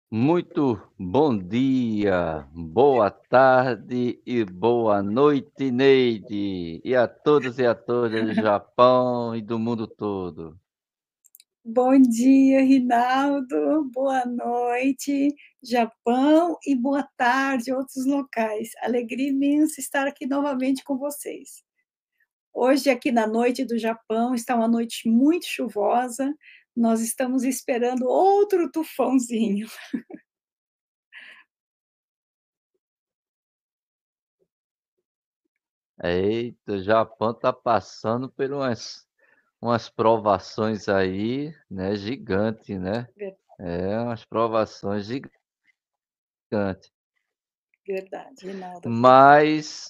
Muito bom dia, boa tarde e boa noite, Neide, e a todos e a todas do Japão e do mundo todo. Bom dia, Rinaldo. Boa noite, Japão, e boa tarde, outros locais. Alegria imensa estar aqui novamente com vocês. Hoje, aqui na noite do Japão, está uma noite muito chuvosa. Nós estamos esperando outro tufãozinho. Eita, o Japão tá passando por umas provações aí, né, gigante, né? É, umas provações gigantes. Verdade, Rinaldo, verdade. Mas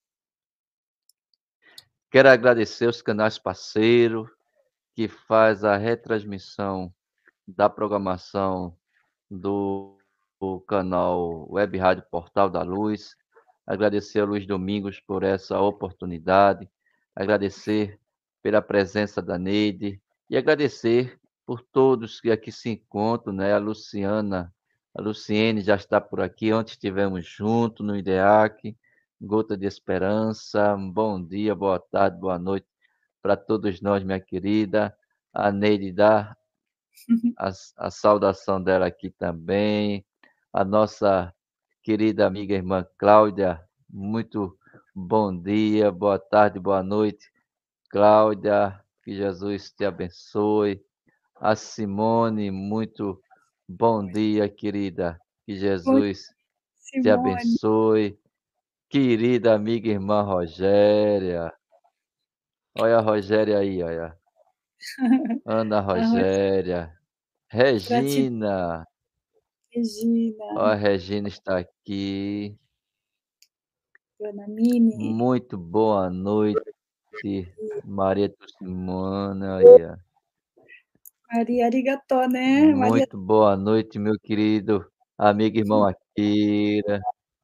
quero agradecer os canais parceiros que faz a retransmissão da programação do canal Web Rádio Portal da Luz, agradecer a Luiz Domingos por essa oportunidade, agradecer pela presença da Neide e agradecer por todos que aqui se encontram, né? A Luciana, a Luciene já está por aqui, ontem estivemos juntos no IDEAC, Gota de Esperança, bom dia, boa tarde, boa noite para todos nós, minha querida. A Neide dá a saudação dela aqui também. A nossa querida amiga irmã Cláudia, muito bom dia, boa tarde, boa noite, Cláudia, que Jesus te abençoe. A Simone, muito bom dia, querida, que Bom, Jesus te Simone. abençoe. Querida amiga irmã Rogéria, olha a Rogéria aí, olha. Ana A Rosa, Rogéria, gratidão, Regina, Regina, ó, a Regina está aqui. Dona Mini, Muito boa noite, Maria Tossimana. Aí, ó. Maria Arigatô, né? Maria, Muito boa noite, meu querido amigo e irmão Akira.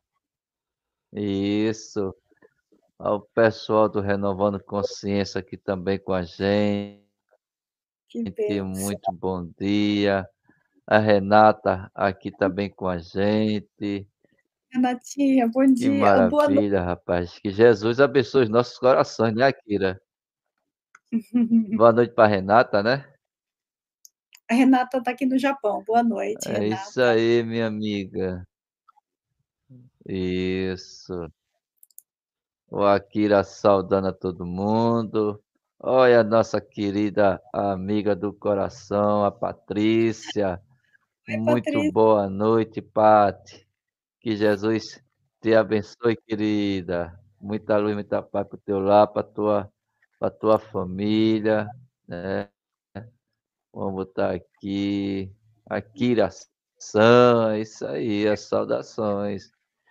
Isso. Ao pessoal do Renovando Consciência aqui também com a gente. que bênção. Muito bom dia. A Renata aqui também com a gente. Renatinha, bom Que dia, boa noite. maravilha, rapaz. Que Jesus abençoe os nossos corações, né, Akira? Boa noite para Renata, né? A Renata está aqui no Japão. Boa noite, É isso Renata. aí, minha amiga. Isso. O Akira saudando a todo mundo. Olha a nossa querida amiga do coração, a Patrícia. Oi, Muito Patrícia. boa noite, Pati. Que Jesus te abençoe, querida. Muita luz, muita paz para o teu lar, para tua família, né? Vamos botar aqui. Akira San, é isso aí, as saudações.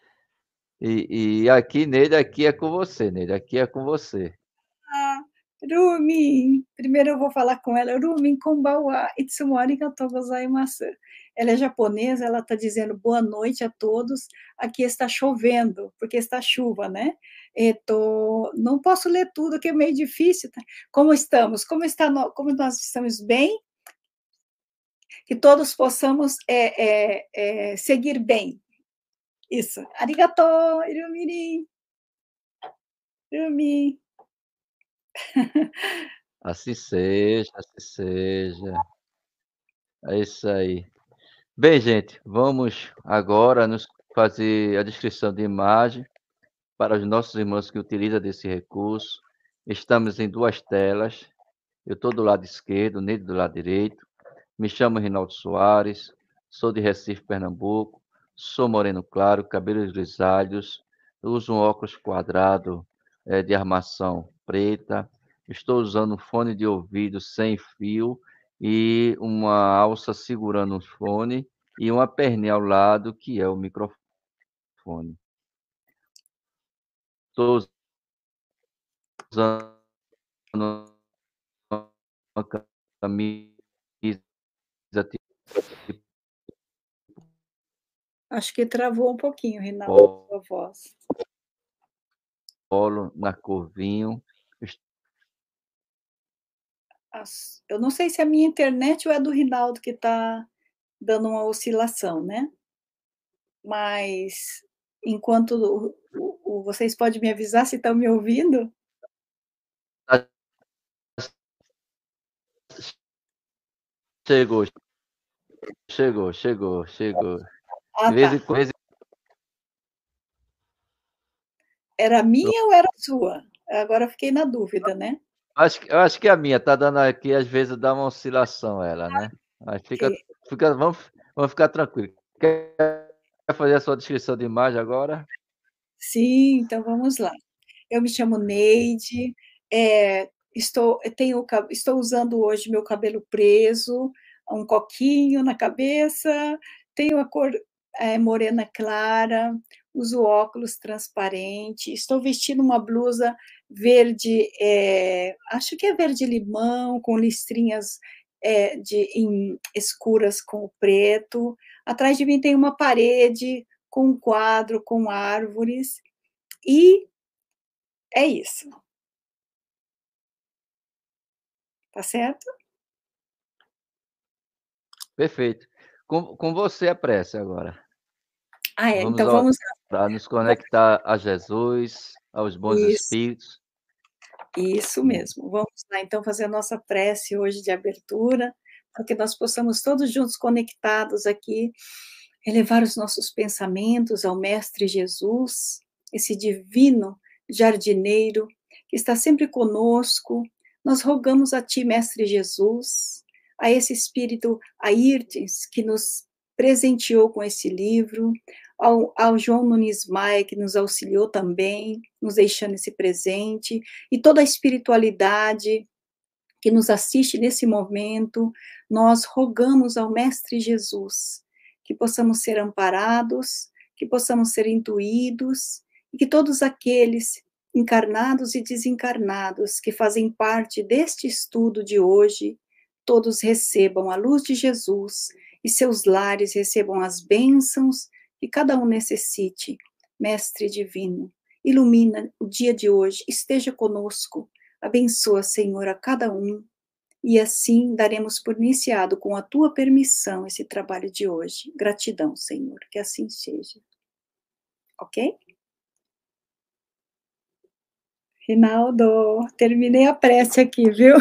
E aqui nele, aqui é com você, nele, aqui é com você. Ah, Rumi. Primeiro eu vou falar com ela. Rumi, konbanwa. Itsumo arigatou gozaimasu. Ela é japonesa, ela está dizendo boa noite a todos. Aqui está chovendo, porque está chuva, né? Não posso ler tudo, que é meio difícil. Tá? Como estamos? Como nós estamos bem? Que todos possamos seguir bem. Isso. Arigato, Irumiri. Irumi. Assim seja, assim seja. É isso aí. Bem, gente, vamos agora nos fazer a descrição de imagem para os nossos irmãos que utilizam desse recurso. Estamos em duas telas. Eu estou do lado esquerdo, nele do lado direito. Me chamo Rinaldo Soares, sou de Recife, Pernambuco. Sou moreno claro, cabelos grisalhos. Uso um óculos quadrado de armação preta. Estou usando um fone de ouvido sem fio e uma alça segurando o fone e uma perninha ao lado que é o microfone. Estou usando uma camisa tipo Acho que travou um pouquinho, Rinaldo, polo a sua voz. na cor vinho. Eu não sei se é a minha internet ou é do Rinaldo que está. dando uma oscilação, né. Mas enquanto vocês podem me avisar se estão me ouvindo? Ah, chegou, chegou. Ah, De vez tá. em quando Era a minha ou era a sua? Agora eu fiquei na dúvida, né. eu acho que a minha tá dando aqui, às vezes dá uma oscilação ela, né. Mas Ok. vamos ficar tranquilo. Quer fazer a sua descrição de imagem agora? Sim, então vamos lá. Eu me chamo Neide, estou usando hoje meu cabelo preso, um coquinho na cabeça, tenho a cor, morena clara, uso óculos transparente, estou vestindo uma blusa verde, acho que é verde limão, com listrinhas, escuras com o preto. Atrás de mim tem uma parede com um quadro com árvores, e é isso, tá certo? Perfeito. Com você a prece agora. Ah, é, Vamos então vamos lá. orar, nos conectar a Jesus, aos bons Isso, espíritos. isso mesmo. Vamos lá, então, fazer a nossa prece hoje de abertura, para que nós possamos todos juntos conectados aqui, elevar os nossos pensamentos ao Mestre Jesus, esse divino jardineiro que está sempre conosco. Nós rogamos a Ti, Mestre Jesus, a esse Espírito Ayrtins, que nos presenteou com esse livro, ao João Nunes Maia, que nos auxiliou também, nos deixando esse presente, e toda a espiritualidade que nos assiste nesse momento, nós rogamos ao Mestre Jesus que possamos ser amparados, que possamos ser intuídos, e que todos aqueles encarnados e desencarnados que fazem parte deste estudo de hoje, todos recebam a luz de Jesus e seus lares recebam as bênçãos que cada um necessite. Mestre divino, ilumina o dia de hoje, esteja conosco, abençoa, Senhor, a cada um, e assim daremos por iniciado, com a tua permissão, esse trabalho de hoje. Gratidão, Senhor, que assim seja. Ok? Rinaldo, terminei a prece aqui, viu?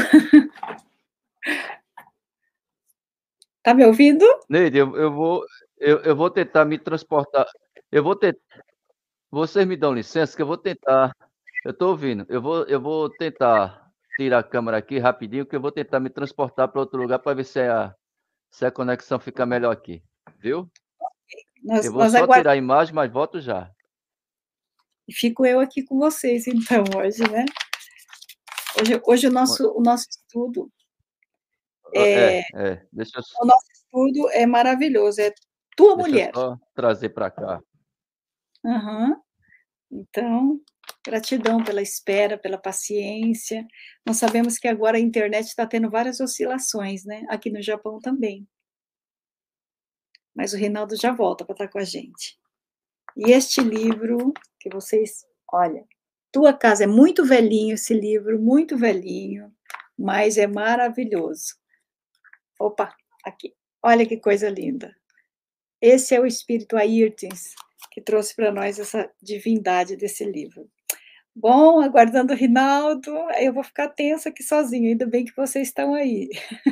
Tá me ouvindo? Neide, eu vou tentar me transportar. Eu vou ten Vocês me dão licença que eu vou tentar. Eu estou ouvindo. Eu vou tentar tirar a câmera aqui rapidinho, que eu vou tentar me transportar para outro lugar para ver se a conexão fica melhor aqui, viu? Nós, Eu vou nós só tirar aguardamos. a imagem, mas volto já. E fico eu aqui com vocês, então, hoje, né? Hoje o nosso estudo É, é, deixa eu o nosso estudo é maravilhoso, é tua deixa eu mulher. só trazer para cá. Aham. Então, gratidão pela espera, pela paciência. Nós sabemos que agora a internet está tendo várias oscilações, né? Aqui no Japão também. Mas o Reinaldo já volta para estar com a gente. E este livro que vocês, olha, Tua Casa é muito velhinho esse livro, muito velhinho, mas é maravilhoso. Opa, aqui. Olha que coisa linda. Esse é o espírito Ayrtins que trouxe para nós essa divindade desse livro. Bom, aguardando o Rinaldo, eu vou ficar tensa aqui sozinha, ainda bem que vocês estão aí.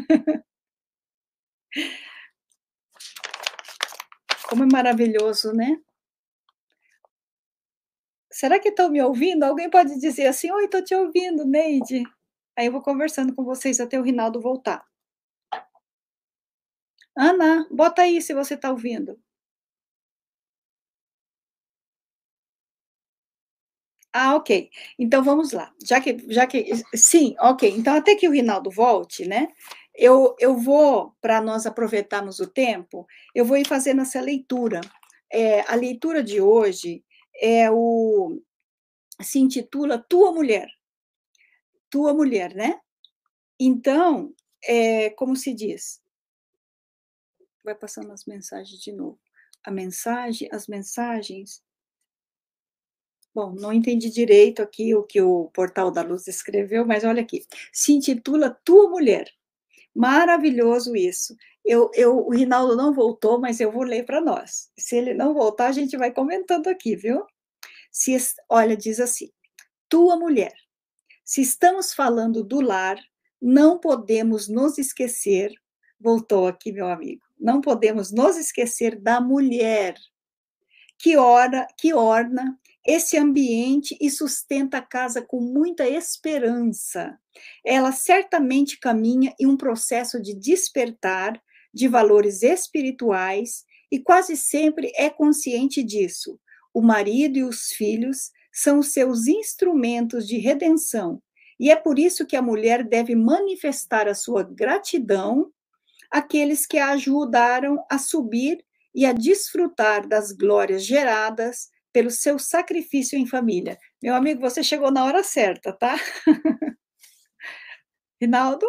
Como é maravilhoso, né? Será que estão me ouvindo? Alguém pode dizer assim: oi, estou te ouvindo, Neide. Aí eu vou conversando com vocês até o Rinaldo voltar. Ana, bota aí se você está ouvindo. Ah, ok. Então vamos lá. Sim, ok. Então, até que o Rinaldo volte, né? Eu vou, para nós aproveitarmos o tempo, eu vou ir fazendo essa leitura. A leitura de hoje se intitula Tua Mulher, né? Então, como se diz? Vai passando as mensagens de novo. As mensagens. Bom, não entendi direito aqui o que o Portal da Luz escreveu, mas olha aqui. Se intitula Tua Mulher. Maravilhoso isso. O Rinaldo não voltou, mas eu vou ler para nós. Se ele não voltar, a gente vai comentando aqui, viu? Olha, diz assim: tua mulher, se estamos falando do lar, não podemos nos esquecer, voltou aqui meu amigo, não podemos nos esquecer da mulher que orna esse ambiente e sustenta a casa com muita esperança. Ela certamente caminha em um processo de despertar de valores espirituais e quase sempre é consciente disso. O marido e os filhos são os seus instrumentos de redenção, e é por isso que a mulher deve manifestar a sua gratidão àqueles que a ajudaram a subir e a desfrutar das glórias geradas pelo seu sacrifício em família. Meu amigo, você chegou na hora certa, tá? Rinaldo?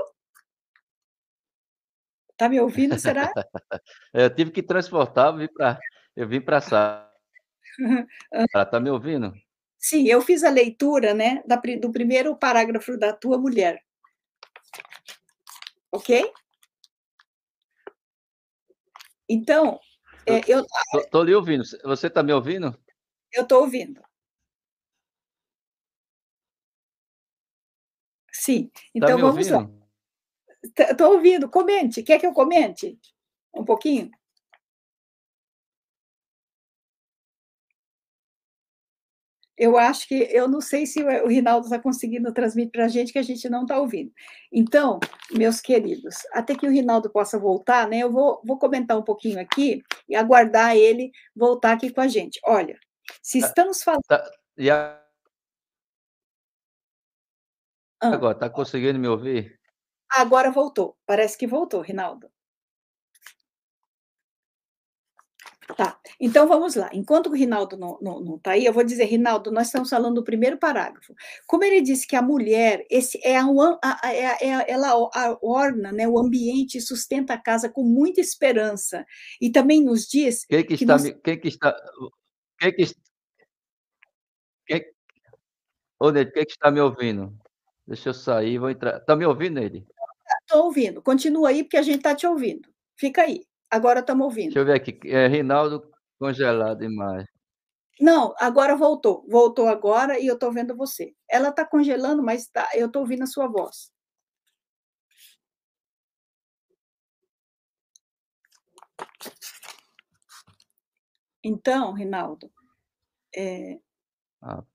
Tá me ouvindo, será? Eu tive que transportar, eu vim para a sala. Tá me ouvindo? Sim, eu fiz a leitura, né, do primeiro parágrafo da tua mulher. Ok? Então, eu Tô lhe ouvindo. Você tá me ouvindo? estou ouvindo. Sim, Tá então me vamos lá. ouvindo? Estou ouvindo, comente. Quer que eu comente? Um pouquinho? Eu acho que, eu não sei se o Rinaldo está conseguindo transmitir para a gente, que a gente não está ouvindo. Então, meus queridos, até que o Rinaldo possa voltar, né, eu vou comentar um pouquinho aqui e aguardar ele voltar aqui com a gente. Olha, se estamos falando... E agora, tá conseguindo me ouvir? Agora voltou, parece que voltou, Rinaldo. Tá, então vamos lá. Enquanto o Rinaldo não está aí, eu vou dizer, Rinaldo, nós estamos falando do primeiro parágrafo. Como ele disse que a mulher, ela orna, né, o ambiente e sustenta a casa com muita esperança. E também nos diz Quem que que está nós... me quem que está quem que quem ô Neide, quem que está me ouvindo? Deixa eu sair, vou entrar. Tá me ouvindo, Neide? Estou ouvindo, continua aí, porque a gente está te ouvindo. Fica aí, agora estamos Deixa eu ouvindo. ver aqui, Rinaldo congelado imagem. Não, agora voltou, voltou agora e eu estou vendo você. Ela está congelando, mas eu estou ouvindo a sua voz. Então, Rinaldo, Ah,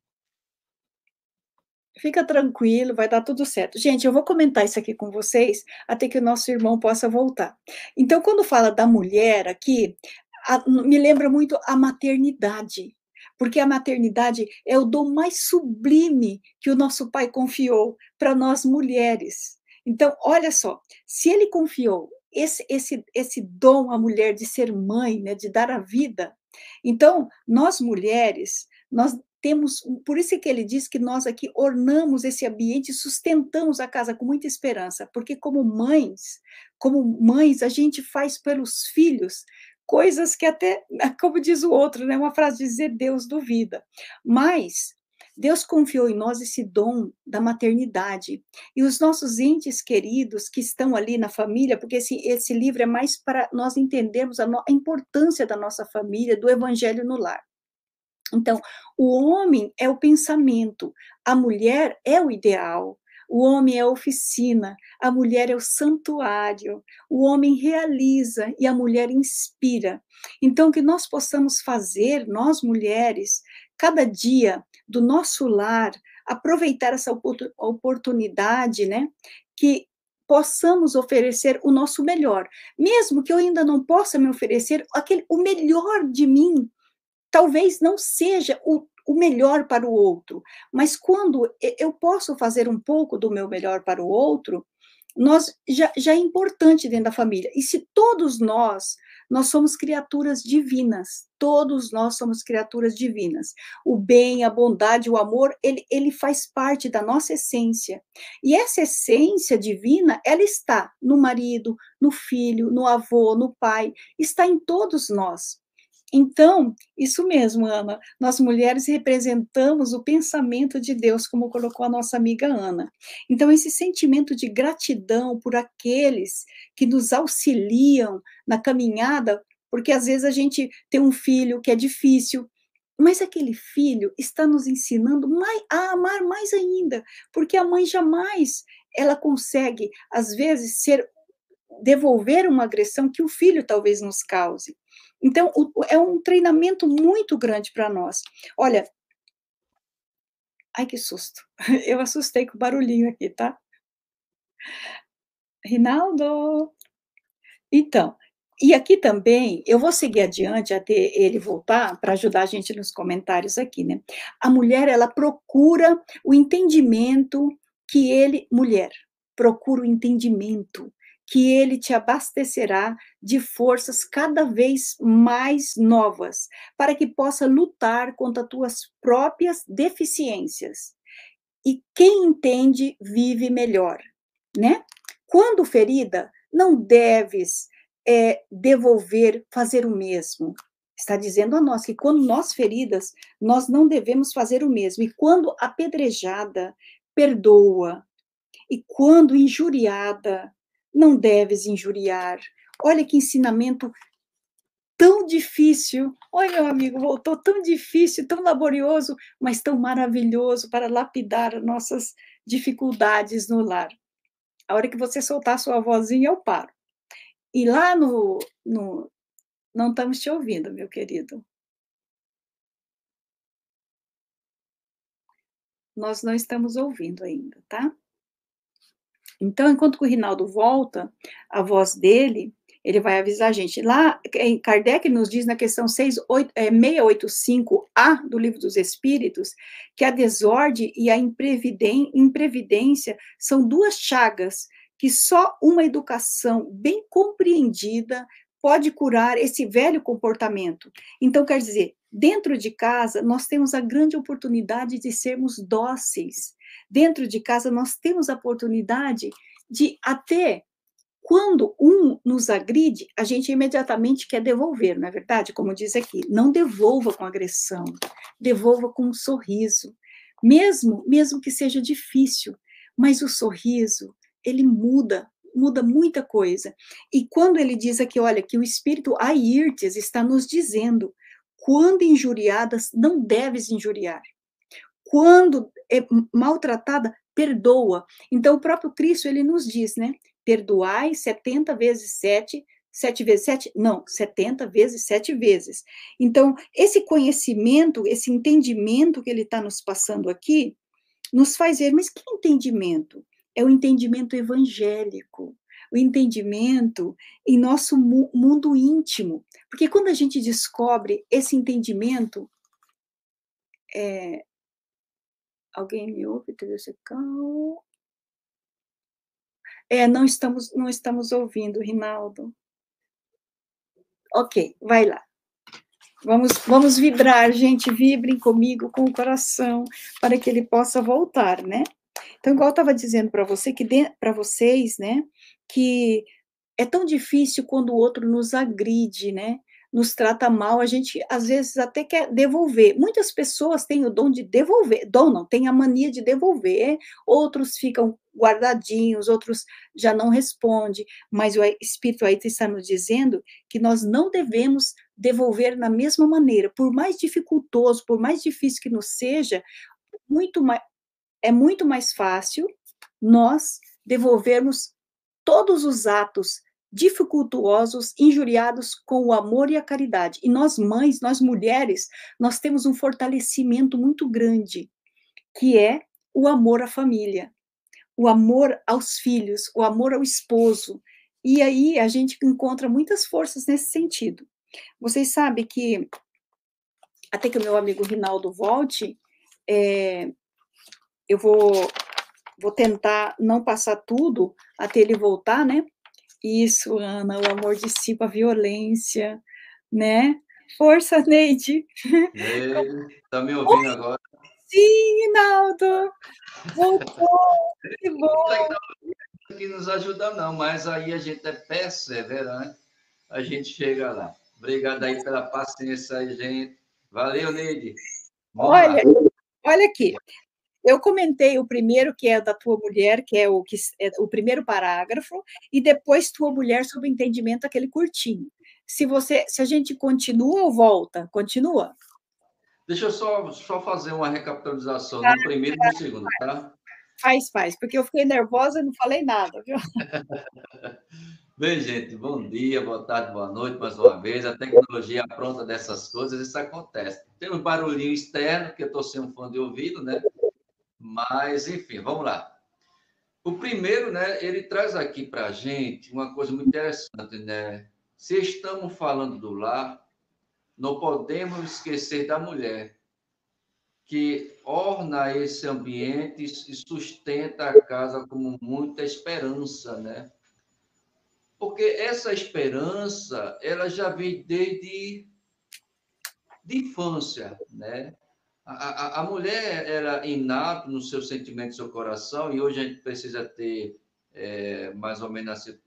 fica tranquilo, vai dar tudo certo. Gente, eu vou comentar isso aqui com vocês até que o nosso irmão possa voltar. Então, quando fala da mulher aqui, me lembra muito a maternidade, porque a maternidade é o dom mais sublime que o nosso pai confiou para nós mulheres. Então, olha só, se ele confiou esse dom à mulher de ser mãe, né, de dar a vida, então, nós mulheres, nós temos, por isso é que ele diz que nós aqui ornamos esse ambiente e sustentamos a casa com muita esperança, porque como mães, a gente faz pelos filhos coisas que até, como diz o outro, né, uma frase de dizer Deus duvida, mas Deus confiou em nós esse dom da maternidade, e os nossos entes queridos que estão ali na família, porque esse livro é mais para nós entendermos a importância da nossa família, do evangelho no lar. Então, o homem é o pensamento, a mulher é o ideal, o homem é a oficina, a mulher é o santuário, o homem realiza e a mulher inspira. Então, que nós possamos fazer, nós mulheres, cada dia do nosso lar, aproveitar essa oportunidade, né? Que possamos oferecer o nosso melhor, mesmo que eu ainda não possa me oferecer o melhor de mim. Talvez não seja o melhor para o outro, mas quando eu posso fazer um pouco do meu melhor para o outro, já é importante dentro da família. E se todos nós somos criaturas divinas, todos nós somos criaturas divinas. O bem, a bondade, o amor, ele faz parte da nossa essência. E essa essência divina, ela está no marido, no filho, no avô, no pai, está em todos nós. Então, isso mesmo, Ana, nós mulheres representamos o pensamento de Deus, como colocou a nossa amiga Ana. Então, esse sentimento de gratidão por aqueles que nos auxiliam na caminhada, porque às vezes a gente tem um filho que é difícil, mas aquele filho está nos ensinando a amar mais ainda, porque a mãe jamais ela consegue, às vezes, devolver uma agressão que o filho talvez nos cause. Então, é um treinamento muito grande para nós. Olha, ai que susto, eu assustei com o barulhinho aqui, tá? Rinaldo! Então, e aqui também, eu vou seguir adiante até ele voltar, para ajudar a gente nos comentários aqui, né? A mulher, ela procura o entendimento que ele, mulher, procura o entendimento que ele te abastecerá de forças cada vez mais novas, para que possa lutar contra tuas próprias deficiências. E quem entende, vive melhor, né? Quando ferida, não deves devolver, fazer o mesmo. Está dizendo a nós que quando nós feridas, nós não devemos fazer o mesmo. E quando apedrejada, perdoa. E quando injuriada, não deves injuriar. Olha que ensinamento tão difícil. Oi, meu amigo, voltou tão difícil, tão laborioso, mas tão maravilhoso para lapidar nossas dificuldades no lar. A hora que você soltar a sua vozinha, eu paro. E lá no não estamos te ouvindo, meu querido. Nós não estamos ouvindo ainda, tá? Então, enquanto que o Rinaldo volta, a voz dele, ele vai avisar a gente. Lá, Kardec nos diz na questão 685A do Livro dos Espíritos, que a desordem e a imprevidência são duas chagas que só uma educação bem compreendida pode curar esse velho comportamento. Então, quer dizer, dentro de casa, nós temos a grande oportunidade de sermos dóceis. Dentro de casa, nós temos a oportunidade de até quando um nos agride, a gente imediatamente quer devolver, não é verdade? Como diz aqui, não devolva com agressão, devolva com um sorriso, mesmo que seja difícil, mas o sorriso, ele muda muita coisa. E quando ele diz aqui, olha, que o espírito Airtes está nos dizendo, quando injuriadas, não deves injuriar. Quando é maltratada, perdoa. Então, o próprio Cristo, ele nos diz, né? Perdoai 70 vezes 7, 7 vezes 7? Não, 70 vezes 7 vezes. Então, esse conhecimento, esse entendimento que ele está nos passando aqui, nos faz ver, mas que entendimento? É o entendimento evangélico, o entendimento em nosso mundo íntimo. Porque quando a gente descobre esse entendimento, alguém me ouve? Não estamos ouvindo, Rinaldo. Ok, vai lá. Vamos vibrar, gente, vibrem comigo, com o coração, para que ele possa voltar, né? Então, igual eu estava dizendo para você, para vocês, né, que é tão difícil quando o outro nos agride, né? Nos trata mal, a gente às vezes até quer devolver. Muitas pessoas têm o dom de devolver, dom não, têm a mania de devolver, outros ficam guardadinhos, outros já não respondem, mas o Espírito aí está nos dizendo que nós não devemos devolver na mesma maneira, por mais dificultoso, por mais difícil que nos seja, muito mais, é muito mais fácil nós devolvermos todos os atos dificultuosos, injuriados com o amor e a caridade. E nós mães, nós mulheres, nós temos um fortalecimento muito grande, que é o amor à família, o amor aos filhos, o amor ao esposo. E aí a gente encontra muitas forças nesse sentido. Vocês sabem que, até que o meu amigo Rinaldo volte, eu vou tentar não passar tudo até ele voltar, né? Isso, Ana, o amor dissipa a violência, né? Força, Neide. Tá me ouvindo agora? Sim, Rinaldo. Voltou. Que bom. Que nos ajuda não, mas aí a gente é perseverante, a gente chega lá. Obrigado aí pela paciência aí, gente. Valeu, Neide. Vamos Olha, lá. olha aqui. Eu comentei o primeiro, que é da tua mulher, que é o primeiro parágrafo, e depois tua mulher sobre entendimento, aquele curtinho. Se a gente continua ou volta? Continua? Deixa eu só fazer uma recapitalização no primeiro e no segundo, tá? Faz, porque eu fiquei nervosa e não falei nada, viu? Bem, gente, bom dia, boa tarde, boa noite, mais uma vez. A tecnologia apronta dessas coisas, isso acontece. Tem um barulhinho externo, que eu estou sem um fone de ouvido, né? Mas, enfim, vamos lá. O primeiro, né, ele traz aqui para a gente uma coisa muito interessante, né? Se estamos falando do lar, não podemos esquecer da mulher, que orna esse ambiente e sustenta a casa com muita esperança, né? Porque essa esperança, ela já vem desde de infância, né? A mulher era inato no seu sentimento, no seu coração, e hoje a gente precisa ter mais ou menos assim,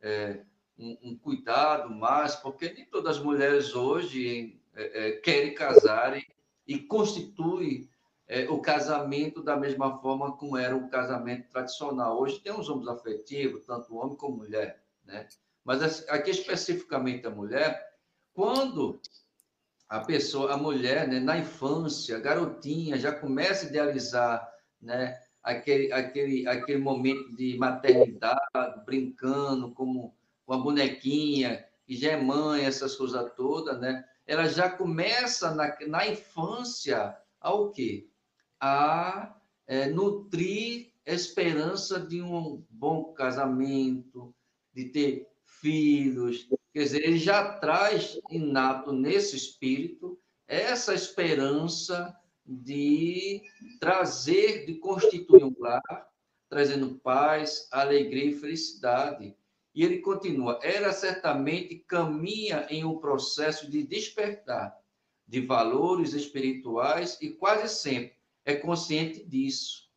um cuidado mais, porque nem todas as mulheres hoje querem casar e constituem o casamento da mesma forma como era o casamento tradicional. Hoje tem os homens afetivos, tanto homem como mulher, né? Mas aqui especificamente a mulher, quando a pessoa, a mulher, né, na infância, garotinha, já começa a idealizar, né, aquele momento de maternidade, brincando com a bonequinha, que já é mãe, essas coisas todas, né? Ela já começa na infância ao quê? A nutrir a esperança de um bom casamento, de ter filhos. Quer dizer, ele já traz inato nesse espírito essa esperança de trazer, de constituir um lar, trazendo paz, alegria e felicidade. E ele continua: ela certamente caminha em um processo de despertar de valores espirituais e quase sempre é consciente disso.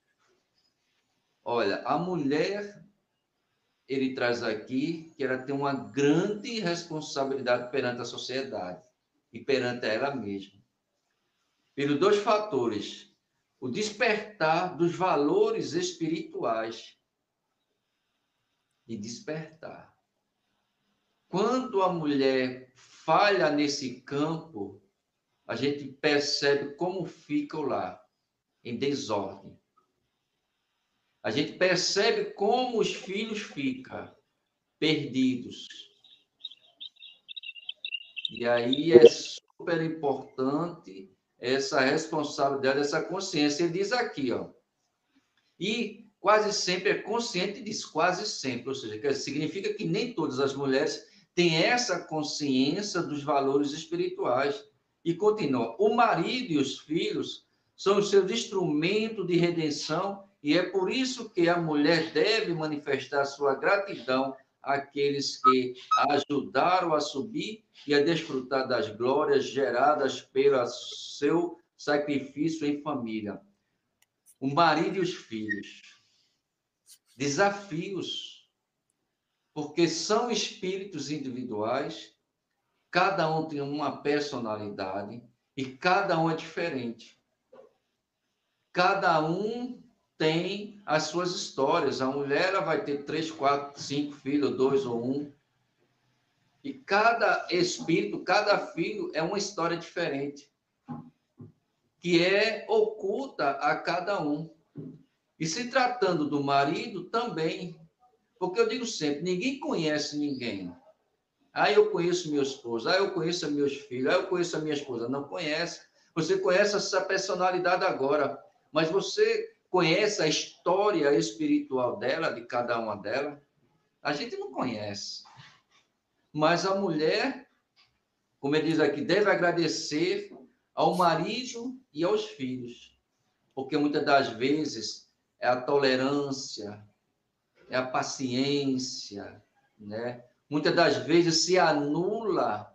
Olha, a mulher, ele traz aqui que ela tem uma grande responsabilidade perante a sociedade e perante ela mesma. Pelos dois fatores: o despertar dos valores espirituais e despertar. Quando a mulher falha nesse campo, a gente percebe como fica o lar, em desordem. A gente percebe como os filhos ficam perdidos. E aí é super importante essa responsabilidade, essa consciência. Ele diz aqui, ó, e quase sempre é consciente disso, quase sempre, ou seja, significa que nem todas as mulheres têm essa consciência dos valores espirituais. E continua: o marido e os filhos são os seus instrumentos de redenção, e é por isso que a mulher deve manifestar sua gratidão àqueles que a ajudaram a subir e a desfrutar das glórias geradas pelo seu sacrifício em família. O marido e os filhos. Desafios, porque são espíritos individuais, cada um tem uma personalidade e cada um é diferente. Cada um tem as suas histórias. A mulher ela vai ter 3, 4, 5 filhos, 2 ou 1. E cada espírito, cada filho é uma história diferente, que é oculta a cada um. E se tratando do marido, também. Porque eu digo sempre, ninguém conhece ninguém. Ah, eu conheço meu esposo, eu conheço meus filhos, eu conheço a minha esposa. Não conhece. Você conhece essa personalidade agora, mas você conhece a história espiritual dela, de cada uma delas? A gente não conhece. Mas a mulher, como ele diz aqui, deve agradecer ao marido e aos filhos, porque muitas das vezes é a tolerância, é a paciência, né? Muitas das vezes se anula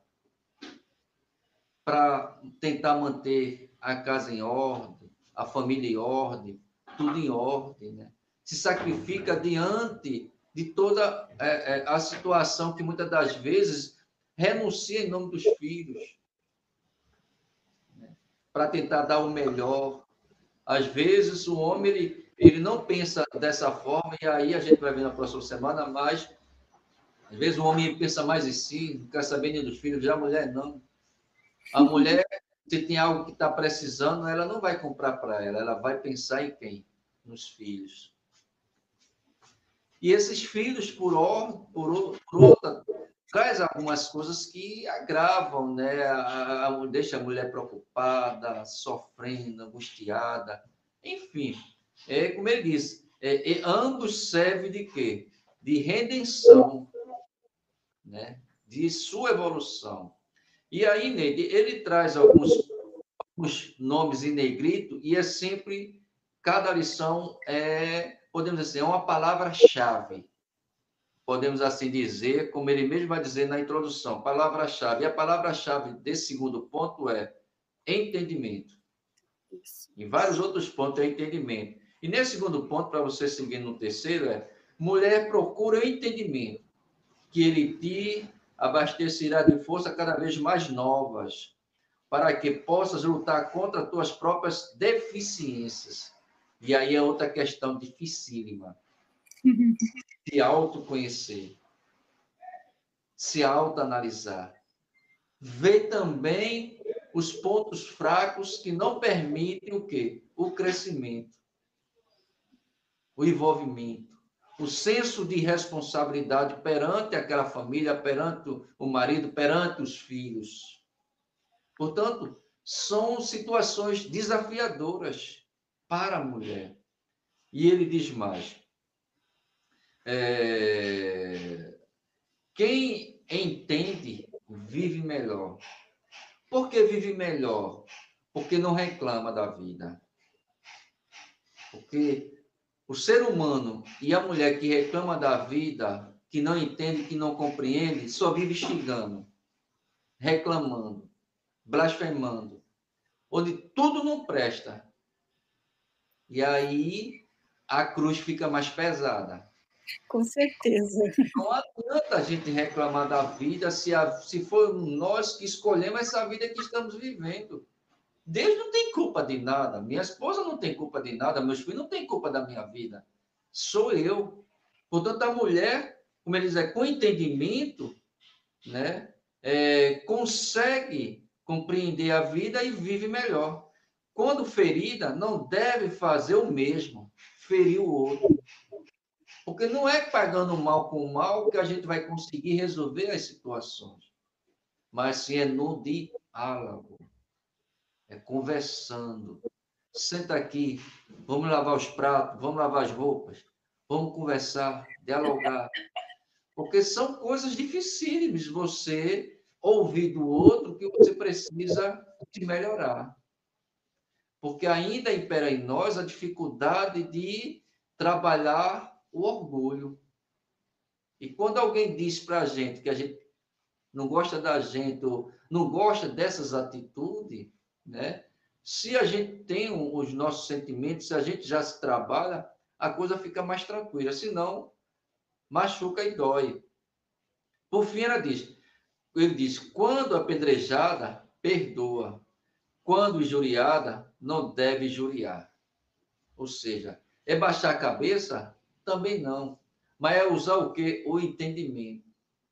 para tentar manter a casa em ordem, a família em ordem, tudo em ordem, né? Se sacrifica diante de toda a situação que muitas das vezes renuncia em nome dos filhos, para tentar dar o melhor. Às vezes, o homem ele não pensa dessa forma, e aí a gente vai ver na próxima semana, mas às vezes o homem pensa mais em si, não quer saber nem dos filhos, já a mulher não. A mulher, se tem algo que está precisando, ela não vai comprar para ela, ela vai pensar em quem? Nos filhos. E esses filhos, por outra, traz algumas coisas que agravam, né? Deixa a mulher preocupada, sofrendo, angustiada, enfim. Como ele disse, ambos servem de quê? De redenção, né? De sua evolução. E aí, Neide, ele traz alguns nomes em negrito e é sempre, cada lição podemos dizer, é uma palavra-chave. Podemos assim dizer, como ele mesmo vai dizer na introdução, palavra-chave. E a palavra-chave desse segundo ponto é entendimento. Em vários outros pontos é entendimento. E nesse segundo ponto, para você seguir no terceiro, mulher procura o entendimento, que ele te abastecerá de força cada vez mais novas, para que possas lutar contra as tuas próprias deficiências. E aí é outra questão dificílima. Se autoconhecer, se autoanalisar. Ver também os pontos fracos que não permitem o quê? O crescimento, o envolvimento, o senso de responsabilidade perante aquela família, perante o marido, perante os filhos. Portanto, são situações desafiadoras para a mulher. E ele diz mais: quem entende vive melhor. Por que vive melhor? Porque não reclama da vida. Porque o ser humano e a mulher que reclama da vida, que não entende, que não compreende, só vive xingando, reclamando, blasfemando, onde tudo não presta. E aí a cruz fica mais pesada. Com certeza. Não adianta a gente reclamar da vida se for nós que escolhemos essa vida que estamos vivendo. Deus não tem culpa de nada, minha esposa não tem culpa de nada, meus filhos não têm culpa da minha vida. Sou eu. Portanto, a mulher, como ele diz, com entendimento, né, consegue compreender a vida e vive melhor. Quando ferida, não deve fazer o mesmo, ferir o outro. Porque não é pagando mal com mal que a gente vai conseguir resolver as situações, mas sim é no diálogo, é conversando. Senta aqui, vamos lavar os pratos, vamos lavar as roupas, vamos conversar, dialogar. Porque são coisas dificílimas você ouvir do outro que você precisa de melhorar. Porque ainda impera em nós a dificuldade de trabalhar o orgulho. E quando alguém diz para a gente que a gente não gosta da gente, ou não gosta dessas atitudes, né? Se a gente tem os nossos sentimentos, se a gente já se trabalha, a coisa fica mais tranquila. Senão, machuca e dói. Por fim, ele diz, quando apedrejada, perdoa. Quando injuriada, não deve injuriar. Ou seja, é baixar a cabeça? Também não. Mas é usar o quê? O entendimento.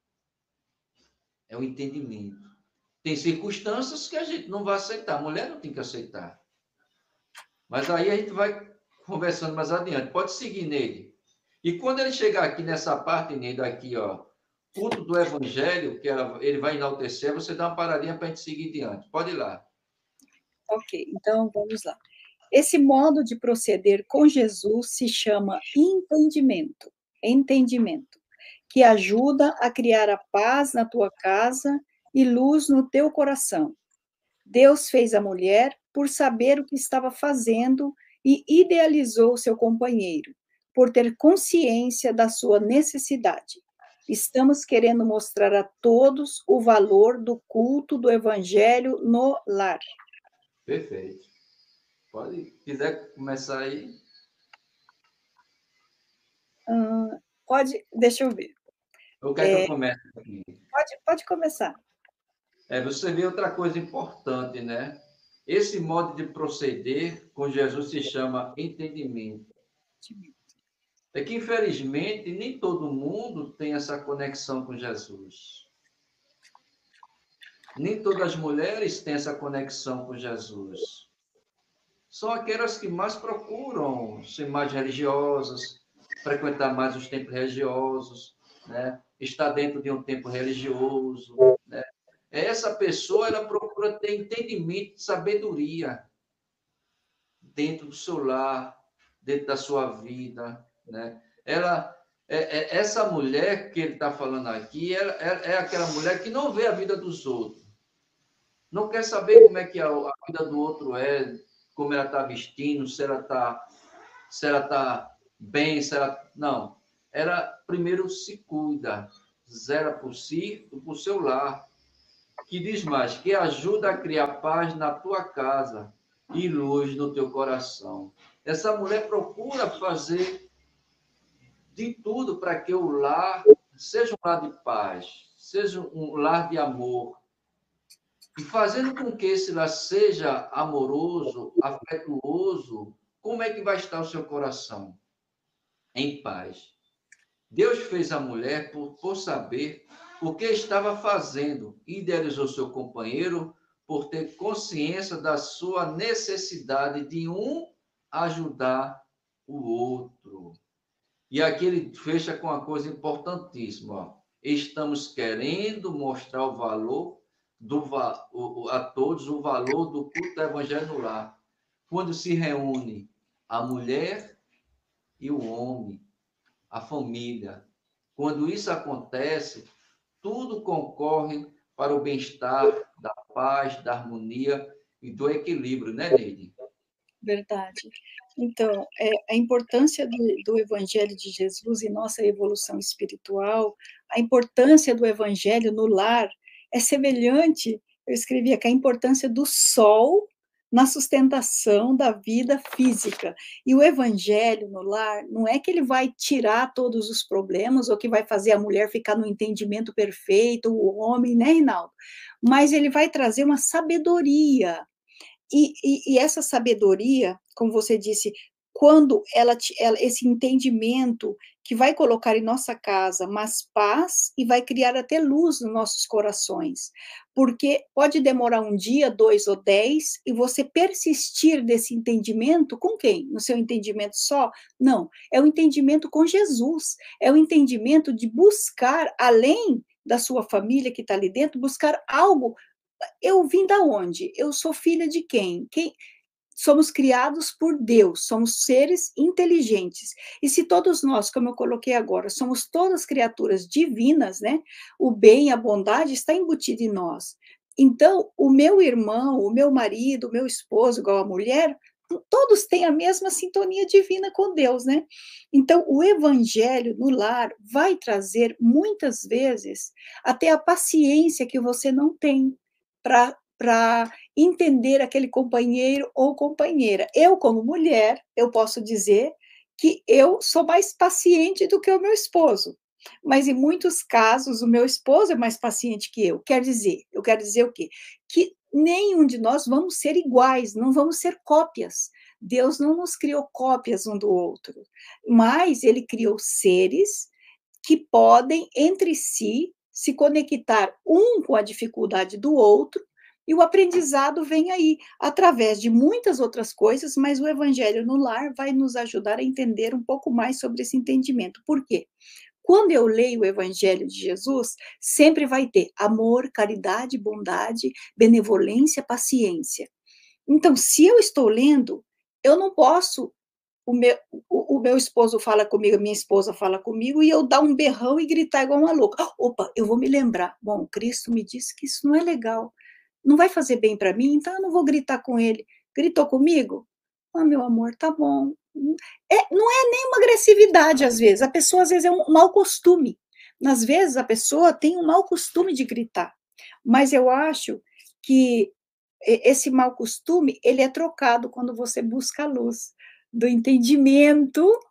É o entendimento. Tem circunstâncias que a gente não vai aceitar. A mulher não tem que aceitar. Mas aí a gente vai conversando mais adiante. Pode seguir nele. E quando ele chegar aqui nessa parte, Neide, aqui, ó, culto do evangelho, que ele vai enaltecer, você dá uma paradinha para a gente seguir diante. Pode ir lá. Ok, então vamos lá. Esse modo de proceder com Jesus se chama entendimento. Entendimento, que ajuda a criar a paz na tua casa e luz no teu coração. Deus fez a mulher por saber o que estava fazendo e idealizou seu companheiro, por ter consciência da sua necessidade. Estamos querendo mostrar a todos o valor do culto do evangelho no lar. Perfeito. Pode, quiser começar aí. Pode, deixa eu ver. Eu quero que eu comece aqui. Pode começar. Você vê outra coisa importante, né? Esse modo de proceder com Jesus se chama entendimento. É que, infelizmente, nem todo mundo tem essa conexão com Jesus. Nem todas as mulheres têm essa conexão com Jesus. São aquelas que mais procuram ser mais religiosas, frequentar mais os templos religiosos, né? Estar dentro de um templo religioso, né? Essa pessoa, ela procura ter entendimento, sabedoria dentro do seu lar, dentro da sua vida, né? Essa mulher que ele está falando aqui, é aquela mulher que não vê a vida dos outros, não quer saber como é que a vida do outro é, como ela está vestindo, se ela tá bem, se ela não. Ela primeiro se cuida, zela por si e por seu lar. Que diz mais, que ajuda a criar paz na tua casa e luz no teu coração. Essa mulher procura fazer de tudo para que o lar seja um lar de paz, seja um lar de amor, e fazendo com que esse lar seja amoroso, afetuoso, como é que vai estar o seu coração? Em paz. Deus fez a mulher por saber o que estava fazendo, idealizou seu companheiro por ter consciência da sua necessidade de um ajudar o outro. E aqui ele fecha com uma coisa importantíssima. Ó. Estamos querendo mostrar o valor a todos o valor do culto do evangelho no lar. Quando se reúne a mulher e o homem, a família. Quando isso acontece, tudo concorre para o bem-estar, da paz, da harmonia e do equilíbrio, né, Neide? Verdade. Então, a importância do Evangelho de Jesus e nossa evolução espiritual, a importância do Evangelho no lar é semelhante, eu escrevi aqui, a importância do sol na sustentação da vida física. E o Evangelho no lar não é que ele vai tirar todos os problemas ou que vai fazer a mulher ficar no entendimento perfeito, o homem, né, Reinaldo? Mas ele vai trazer uma sabedoria, e essa sabedoria, como você disse, quando esse entendimento que vai colocar em nossa casa mais paz e vai criar até luz nos nossos corações, porque pode demorar um dia, 2 ou 10, e você persistir desse entendimento com quem? No seu entendimento só? Não, é o entendimento com Jesus, é o entendimento de buscar, além da sua família que está ali dentro, buscar algo. Eu vim da onde? Eu sou filha de quem? Somos criados por Deus, somos seres inteligentes. E se todos nós, como eu coloquei agora, somos todas criaturas divinas, né? O bem, a bondade está embutido em nós. Então, o meu irmão, o meu marido, o meu esposo, igual a mulher, todos têm a mesma sintonia divina com Deus, né? Então, o evangelho no lar vai trazer, muitas vezes, até a paciência que você não tem para entender aquele companheiro ou companheira. Eu, como mulher, eu posso dizer que eu sou mais paciente do que o meu esposo. Mas em muitos casos o meu esposo é mais paciente que eu. Eu quero dizer o quê? Que nenhum de nós vamos ser iguais, não vamos ser cópias. Deus não nos criou cópias um do outro, mas ele criou seres que podem entre si se conectar um com a dificuldade do outro, e o aprendizado vem aí, através de muitas outras coisas, mas o Evangelho no lar vai nos ajudar a entender um pouco mais sobre esse entendimento. Por quê? Quando eu leio o Evangelho de Jesus, sempre vai ter amor, caridade, bondade, benevolência, paciência. Então, se eu estou lendo, eu não posso o meu esposo fala comigo, a minha esposa fala comigo, e eu dar um berrão e gritar igual uma louca. Opa, eu vou me lembrar. Bom, Cristo me disse que isso não é legal. Não vai fazer bem para mim, então eu não vou gritar com ele. Gritou comigo? Ah, meu amor, tá bom. Não é nem uma agressividade, às vezes. A pessoa, às vezes, é um mau costume. Às vezes, a pessoa tem um mau costume de gritar. Mas eu acho que esse mau costume, ele é trocado quando você busca a luz do entendimento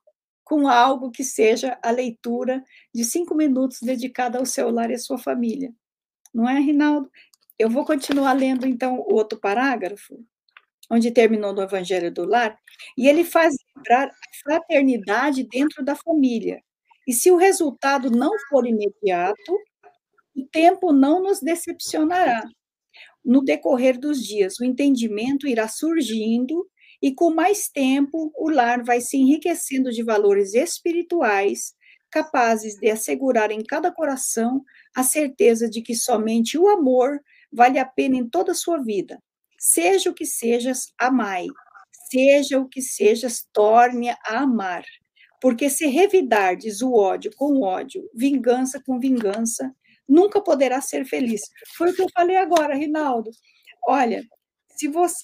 com algo que seja a leitura de 5 minutos dedicada ao seu lar e à sua família. Não é, Rinaldo? Eu vou continuar lendo, então, o outro parágrafo, onde terminou no Evangelho do Lar, e ele faz lembrar a fraternidade dentro da família. E se o resultado não for imediato, o tempo não nos decepcionará. No decorrer dos dias, o entendimento irá surgindo e, com mais tempo, o lar vai se enriquecendo de valores espirituais capazes de assegurar em cada coração a certeza de que somente o amor vale a pena em toda a sua vida. Seja o que sejas, amai. Seja o que sejas, torne a amar. Porque se revidardes o ódio com ódio, vingança com vingança, nunca poderá ser feliz. Foi o que eu falei agora, Rinaldo. Olha, se você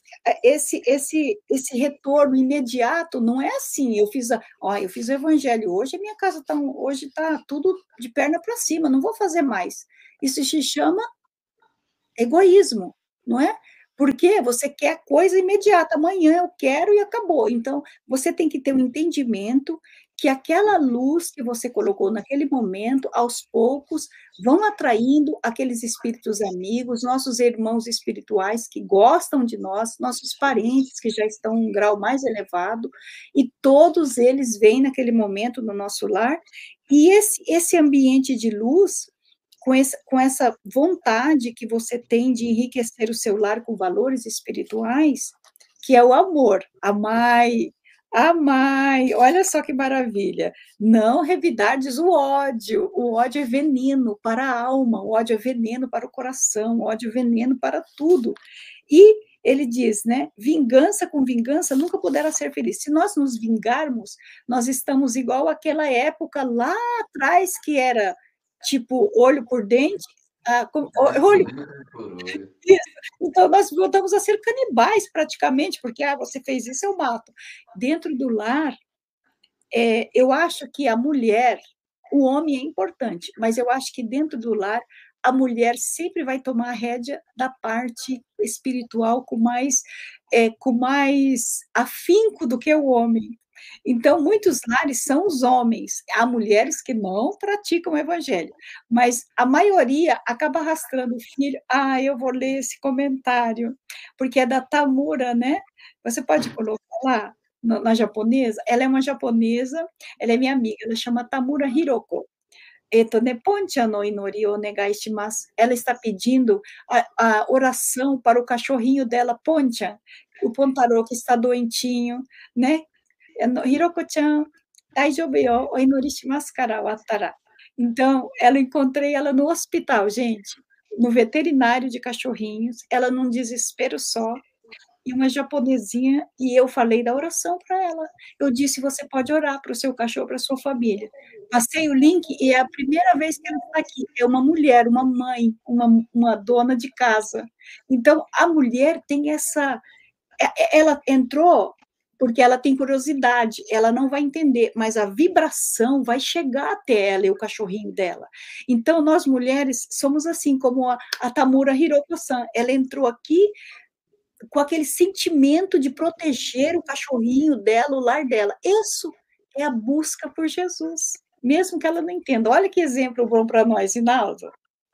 esse retorno imediato não é assim. Eu fiz o evangelho hoje, a minha casa hoje está tudo de perna para cima, não vou fazer mais. Isso se chama egoísmo, não é? Porque você quer coisa imediata, amanhã eu quero e acabou. Então, você tem que ter um entendimento que aquela luz que você colocou naquele momento, aos poucos, vão atraindo aqueles espíritos amigos, nossos irmãos espirituais que gostam de nós, nossos parentes que já estão em um grau mais elevado, e todos eles vêm naquele momento no nosso lar, e esse ambiente de luz com essa vontade que você tem de enriquecer o seu lar com valores espirituais, que é o amor. Amai, amai, olha só que maravilha. Não revidardes o ódio é veneno para a alma, o ódio é veneno para o coração, o ódio é veneno para tudo. E ele diz, né, vingança com vingança nunca poderá ser feliz. Se nós nos vingarmos, nós estamos igual àquela época lá atrás que era tipo olho por dente, olho isso. Então nós voltamos a ser canibais praticamente, porque você fez isso, eu mato. Dentro do lar, eu acho que a mulher, o homem é importante, mas eu acho que dentro do lar a mulher sempre vai tomar a rédea da parte espiritual com mais afinco do que o homem. Então, muitos lares são os homens, há mulheres que não praticam o evangelho, mas a maioria acaba arrastando o filho. Ah, eu vou ler esse comentário, porque é da Tamura, né? Você pode colocar lá na japonesa? Ela é uma japonesa, ela é minha amiga, ela chama Tamura Hiroko. Poncha no inori o negai shimasu. Ela está pedindo a oração para o cachorrinho dela, Poncha, o Pontaro que está doentinho, né? Hiroko-chan, daijoubu yo, o inori shimasu kara wattara. Então, encontrei ela no hospital, gente, no veterinário de cachorrinhos, ela num desespero só, e uma japonesinha, e eu falei da oração para ela. Eu disse: você pode orar para o seu cachorro, para a sua família. Passei o link e é a primeira vez que ela está aqui. É uma mulher, uma mãe, uma dona de casa. Então, a mulher tem essa. Ela entrou porque ela tem curiosidade, ela não vai entender, mas a vibração vai chegar até ela e o cachorrinho dela. Então, nós mulheres somos assim, como a Tamura Hiroko-san. Ela entrou aqui com aquele sentimento de proteger o cachorrinho dela, o lar dela. Isso é a busca por Jesus, mesmo que ela não entenda. Olha que exemplo bom para nós, Rinaldo.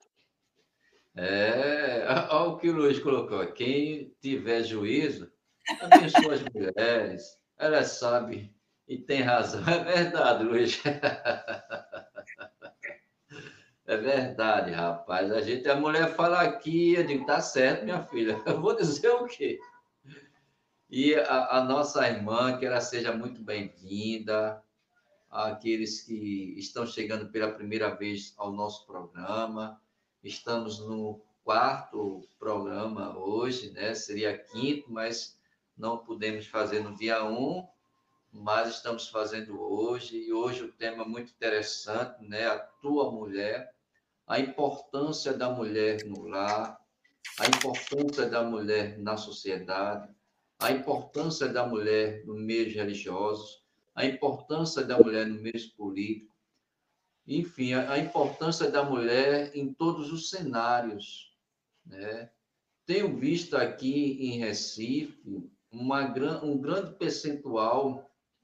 Olha o que o Luiz colocou. Quem tiver juízo, abençoa as mulheres. Elas sabem e tem razão. É verdade, Luiz. É verdade, rapaz. A mulher fala aqui, eu digo, tá certo, minha filha. Eu vou dizer o quê? E a nossa irmã, que ela seja muito bem-vinda, àqueles que estão chegando pela primeira vez ao nosso programa. Estamos no quarto programa hoje, né? Seria quinto, mas não pudemos fazer no dia 1, mas estamos fazendo hoje. E hoje o tema é muito interessante, né? A tua mulher, a importância da mulher no lar, a importância da mulher na sociedade, a importância da mulher no meio religioso, a importância da mulher no meio político, enfim, a importância da mulher em todos os cenários, né? Tenho visto aqui em Recife um grande percentual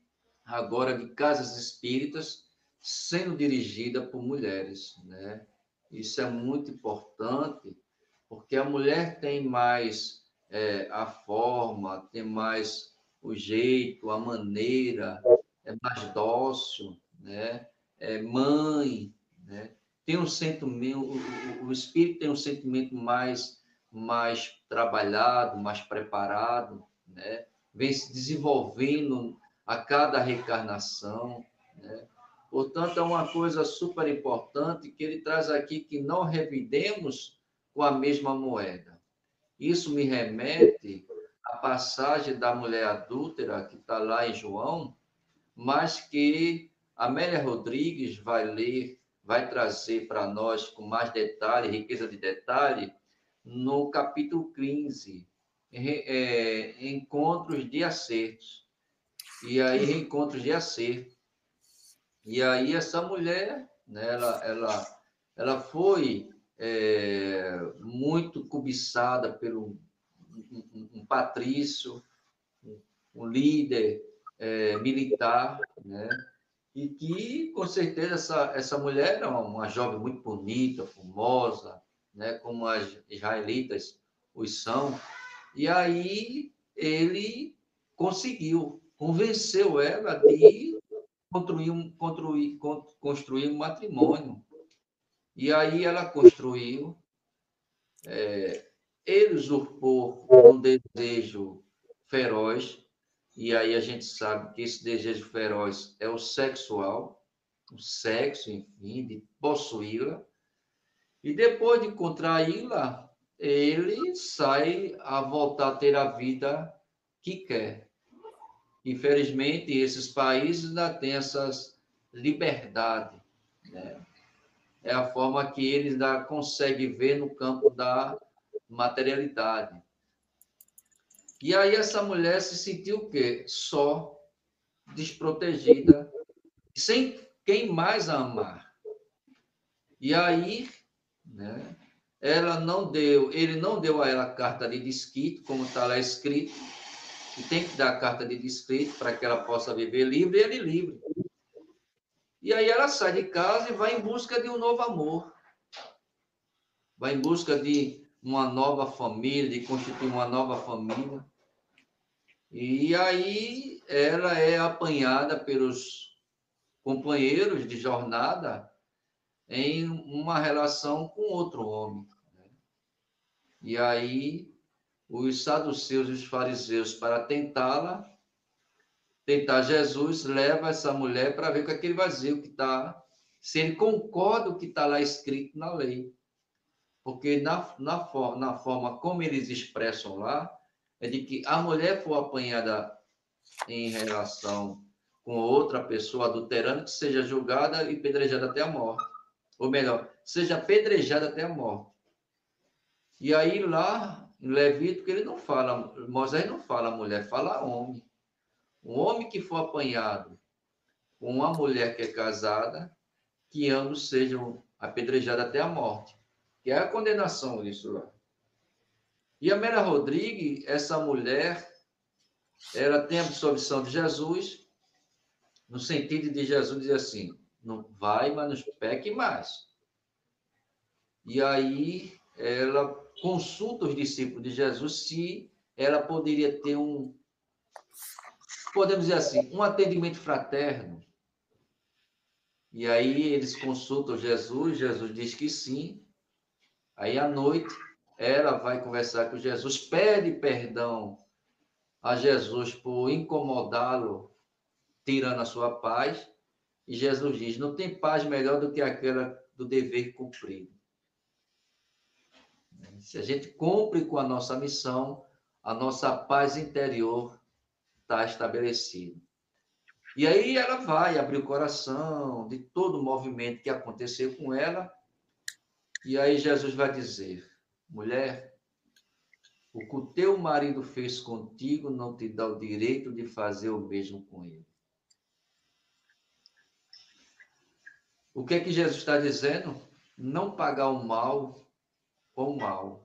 agora de casas espíritas sendo dirigida por mulheres, né? Isso é muito importante, porque a mulher tem mais a forma, tem mais o jeito, a maneira, é mais dócil, né? É mãe, né? Tem um sentimento, o espírito tem um sentimento mais trabalhado, mais preparado, né? Vem se desenvolvendo a cada reencarnação, né? Portanto, é uma coisa super importante que ele traz aqui, que não revidemos com a mesma moeda. Isso me remete à passagem da mulher adúltera, que está lá em João, mas que Amélia Rodrigues vai ler, vai trazer para nós com mais detalhe, riqueza de detalhe, no capítulo 15, Encontros de Acertos. E aí, Reencontros de Acerto. E aí, essa mulher, né, ela foi muito cobiçada pelo um patrício, um líder militar, né? E que, com certeza, essa mulher era uma jovem muito bonita, formosa, né? Como as israelitas os são. E aí ele convenceu ela de construir um matrimônio. E aí ela construiu, ele usurpou um desejo feroz, e aí a gente sabe que esse desejo feroz é o sexual, o sexo, enfim, de possuí-la, e depois de contraí-la, ele sai a voltar a ter a vida que quer. Infelizmente, esses países ainda têm essas liberdades, né? É a forma que eles ainda conseguem ver no campo da materialidade. E aí essa mulher se sentiu o quê? Só, desprotegida, sem quem mais a amar. E aí, né, ele não deu a ela carta de desquite, como está lá escrito, e tem que dar a carta de desquite para que ela possa viver livre, e ele livre. E aí ela sai de casa e vai em busca de um novo amor. Vai em busca de uma nova família, de constituir uma nova família. E aí ela é apanhada pelos companheiros de jornada em uma relação com outro homem. E aí os saduceus e os fariseus, para tentar Jesus, leva essa mulher para ver o que é que ele vai dizer, o que está, se ele concorda com o que está lá escrito na lei. Porque na forma como eles expressam lá, é de que a mulher for apanhada em relação com outra pessoa adulterando, que seja julgada e pedrejada até a morte. Ou melhor, seja apedrejada até a morte. E aí lá, em Levítico, ele não fala, Moisés não fala mulher, fala homem. Um homem que for apanhado com uma mulher que é casada, que ambos sejam apedrejados até a morte. Que é a condenação disso lá. E a Amélia Rodrigues, essa mulher, ela tem a absolvição de Jesus, no sentido de Jesus dizer assim, não vai, mas não peque mais. E aí ela consulta os discípulos de Jesus se ela poderia ter podemos dizer assim, um atendimento fraterno. E aí eles consultam Jesus diz que sim. Aí à noite ela vai conversar com Jesus, pede perdão a Jesus por incomodá-lo, tirando a sua paz, e Jesus diz, não tem paz melhor do que aquela do dever cumprido. Se a gente cumpre com a nossa missão, a nossa paz interior está estabelecida. E aí ela vai abrir o coração de todo o movimento que aconteceu com ela, e aí Jesus vai dizer, mulher, o que o teu marido fez contigo não te dá o direito de fazer o mesmo com ele. O que é que Jesus está dizendo? Não pagar o mal com o mal.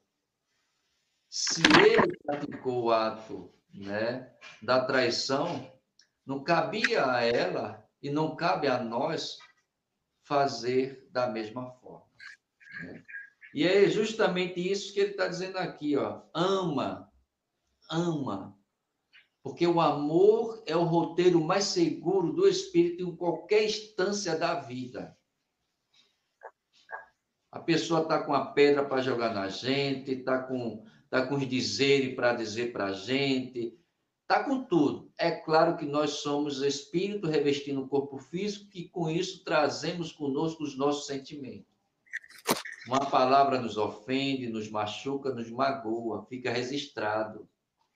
Se ele praticou o ato, né, da traição, Não cabia a ela e não cabe a nós fazer da mesma forma, né? E é justamente isso que ele está dizendo aqui, ó. Ama, ama. Porque o amor é o roteiro mais seguro do espírito em qualquer instância da vida. A pessoa está com a pedra para jogar na gente, tá com os dizeres para dizer para a gente, está com tudo. É claro que nós somos espírito revestindo o corpo físico e com isso trazemos conosco os nossos sentimentos. Uma palavra nos ofende, nos machuca, nos magoa, fica registrado.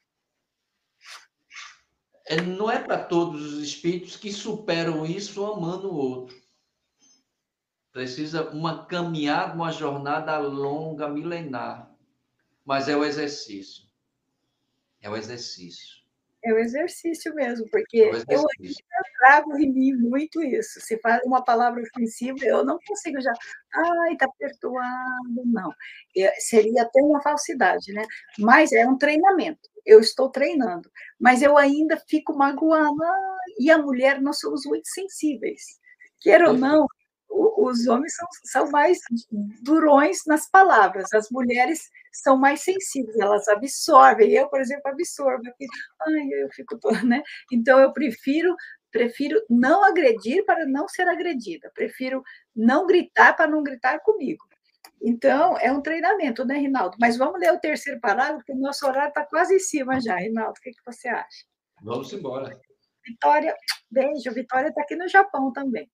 Não é para todos os espíritos que superam isso amando o outro. Precisa uma caminhada, uma jornada longa, milenar. Mas é o exercício. É o exercício. É o exercício mesmo, É o porque eu exercício. ainda trago em mim muito isso. Se fala uma palavra ofensiva, eu não consigo já, ai, está perdoado, não. Seria até uma falsidade, né? Mas é um treinamento. Eu estou treinando, mas eu ainda fico magoando. E a mulher, nós somos muito sensíveis. Queira ou não, os homens são mais durões nas palavras, as mulheres são mais sensíveis, elas absorvem. Eu, por exemplo, absorvo. Ai, eu fico toda, né? Então, eu prefiro não agredir para não ser agredida. Prefiro não gritar para não gritar comigo. Então, é um treinamento, né, Rinaldo? Mas vamos ler o terceiro parágrafo, porque o nosso horário está quase em cima já, Rinaldo. O que você acha? Vamos embora. Vitória, beijo. Vitória está aqui no Japão também.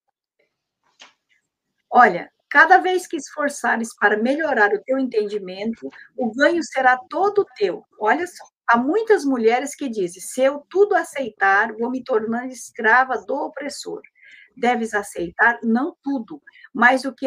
Olha, cada vez que esforçares para melhorar o teu entendimento, o ganho será todo teu. Olha só, há muitas mulheres que dizem: se eu tudo aceitar, vou me tornar escrava do opressor. Deves aceitar não tudo, mas o que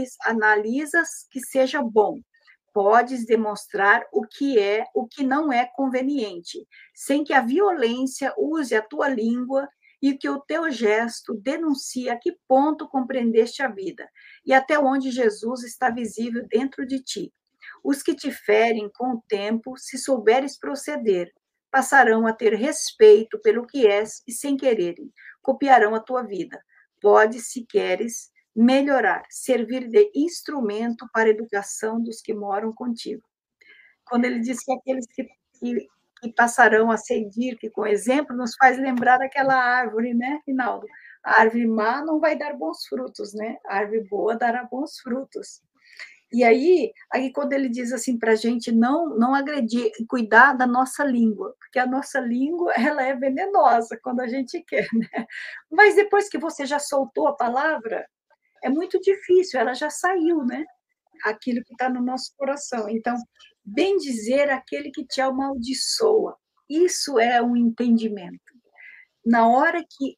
analisas que seja bom. Podes demonstrar o que é, o que não é conveniente, sem que a violência use a tua língua e que o teu gesto denuncie a que ponto compreendeste a vida e até onde Jesus está visível dentro de ti. Os que te ferem com o tempo, se souberes proceder, passarão a ter respeito pelo que és e, sem quererem, copiarão a tua vida. Pode, se queres, melhorar, servir de instrumento para a educação dos que moram contigo. Quando ele diz que aqueles que passarão a seguir, que com exemplo, nos faz lembrar daquela árvore, né, Rinaldo? A árvore má não vai dar bons frutos, né? A árvore boa dará bons frutos. E aí quando ele diz assim para a gente não agredir, cuidar da nossa língua, porque a nossa língua ela é venenosa quando a gente quer, né? Mas depois que você já soltou a palavra, é muito difícil, ela já saiu, né? Aquilo que está no nosso coração. Então, bem dizer aquele que te amaldiçoa, isso é um entendimento. Na hora que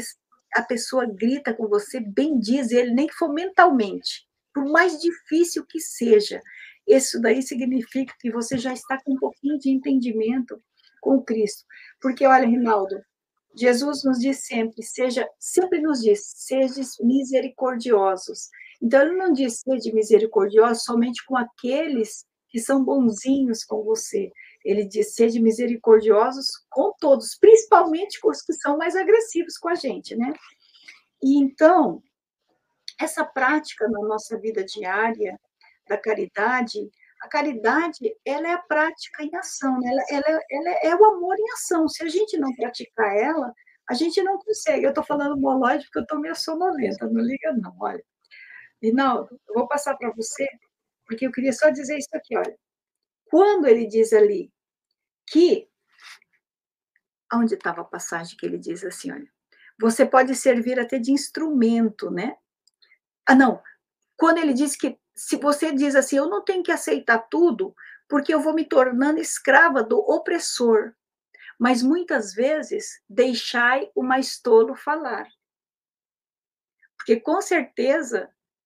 a pessoa grita com você, bem diz ele, nem que for mentalmente, por mais difícil que seja, isso daí significa que você já está com um pouquinho de entendimento com Cristo. Porque, olha, Rinaldo, Jesus nos diz sempre nos diz, sejam misericordiosos. Então, ele não diz sede misericordioso somente com aqueles que são bonzinhos com você. Ele diz, sede misericordiosos com todos, principalmente com os que são mais agressivos com a gente, né? E então, essa prática na nossa vida diária da caridade, a caridade, ela é a prática em ação, né? Ela é o amor em ação. Se a gente não praticar ela, a gente não consegue. Eu estou falando bolóide porque eu estou meio sonolenta, não liga não, olha. Rinaldo, eu vou passar para você, porque eu queria só dizer isso aqui, olha. Quando ele diz ali que, onde estava a passagem que ele diz assim, olha, você pode servir até de instrumento, né? Ah, não, quando ele diz que, se você diz assim, eu não tenho que aceitar tudo, porque eu vou me tornando escrava do opressor, mas muitas vezes deixai o mais tolo falar. Porque com certeza,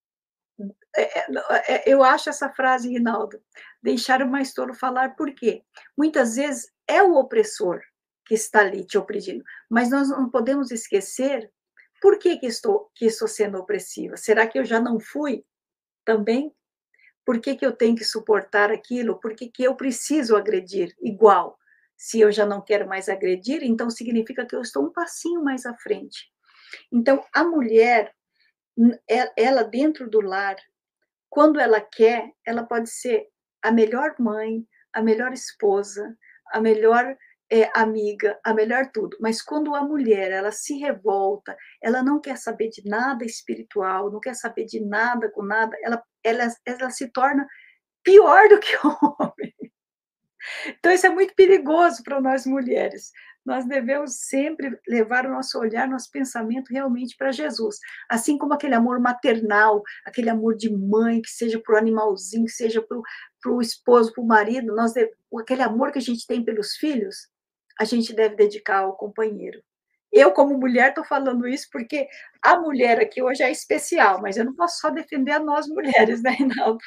eu acho essa frase, Rinaldo, deixar o mais tolo falar, por quê? Muitas vezes é o opressor que está ali te oprimindo, mas nós não podemos esquecer por que estou sendo opressiva. Será que eu já não fui também? Por que eu tenho que suportar aquilo? Por que eu preciso agredir igual? Se eu já não quero mais agredir, então significa que eu estou um passinho mais à frente. Então, a mulher, ela dentro do lar, quando ela quer, ela pode ser a melhor mãe, a melhor esposa, a melhor, amiga, a melhor tudo. Mas quando a mulher, ela se revolta, ela não quer saber de nada espiritual, não quer saber de nada com nada, ela se torna pior do que o homem. Então isso é muito perigoso para nós mulheres. Nós devemos sempre levar o nosso olhar, nosso pensamento realmente para Jesus. Assim como aquele amor maternal, aquele amor de mãe, que seja para o animalzinho, que seja para o esposo, para o marido, aquele amor que a gente tem pelos filhos, a gente deve dedicar ao companheiro. Eu, como mulher, estou falando isso porque a mulher aqui hoje é especial, mas eu não posso só defender a nós mulheres, né, Reinaldo?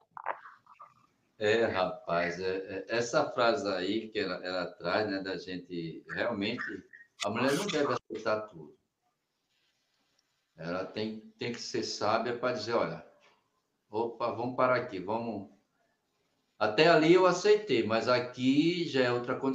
Rapaz, essa frase aí que ela traz, né, da gente realmente, a mulher não deve aceitar tudo. Ela tem que ser sábia para dizer, olha, opa, vamos parar aqui, vamos. Até ali eu aceitei, mas aqui já é outra condição.